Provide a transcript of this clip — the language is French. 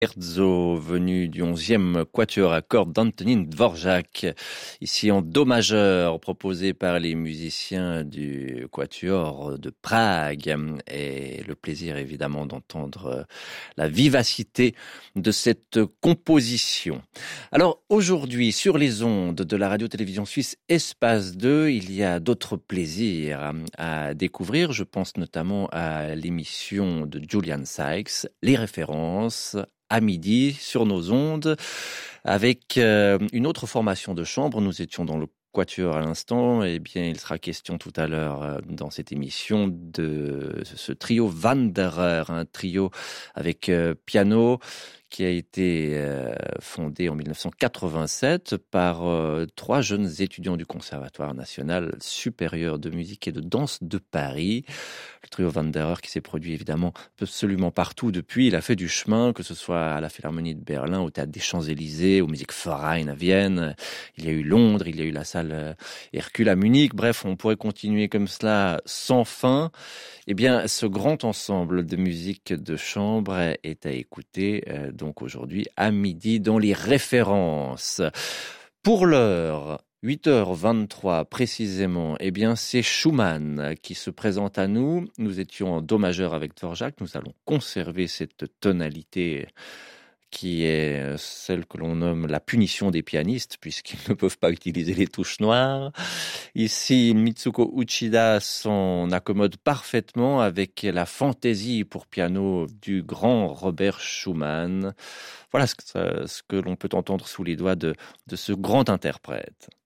Scherzo, venu du 11e quatuor à cordes d'Antonín Dvořák, ici en do majeur, proposé par les musiciens du quatuor de Prague. Et le plaisir évidemment d'entendre la vivacité de cette composition. Alors aujourd'hui, sur les ondes de la radio-télévision suisse Espace 2, il y a d'autres plaisirs à découvrir. Je pense notamment à l'émission de Julian Sykes, Les Références, à midi sur nos ondes avec une autre formation de chambre. Nous étions dans le quatuor à l'instant. Eh bien, il sera question tout à l'heure dans cette émission de ce trio Wanderer, un trio avec piano qui a été fondé en 1987 par trois jeunes étudiants du Conservatoire national supérieur de musique et de danse de Paris. Le trio Wanderer qui s'est produit évidemment absolument partout depuis. Il a fait du chemin, que ce soit à la Philharmonie de Berlin, au Théâtre des Champs-Élysées, au Musikverein à Vienne. Il y a eu Londres, il y a eu la salle Hercule à Munich. Bref, on pourrait continuer comme cela sans fin. Eh bien, ce grand ensemble de musique de chambre est à écouter donc aujourd'hui à midi dans les références. Pour l'heure, 8h23 précisément, eh bien c'est Schumann qui se présente à nous. Nous étions en do majeur avec Dvořák. Nous allons conserver cette tonalité qui est celle que l'on nomme la punition des pianistes, puisqu'ils ne peuvent pas utiliser les touches noires. Ici, Mitsuko Uchida s'en accommode parfaitement avec la fantaisie pour piano du grand Robert Schumann. Voilà ce que l'on peut entendre sous les doigts de ce grand interprète.